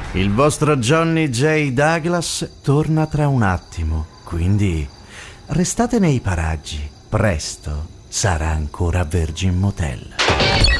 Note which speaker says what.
Speaker 1: Il vostro Johnny J. Douglas torna tra un attimo, quindi restate nei paraggi. Presto sarà ancora Virgin Motel.